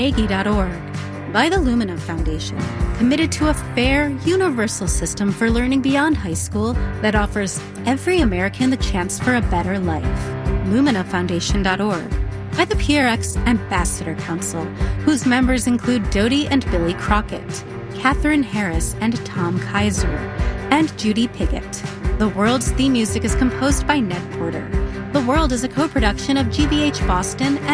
Carnegie.org. By the Lumina Foundation, committed to a fair, universal system for learning beyond high school that offers every American the chance for a better life. LuminaFoundation.org. By the PRX Ambassador Council, whose members include Dodie and Billy Crockett, Catherine Harris and Tom Kaiser, and Judy Piggott. The World's theme music is composed by Ned Porter. The World is a co-production of GBH Boston and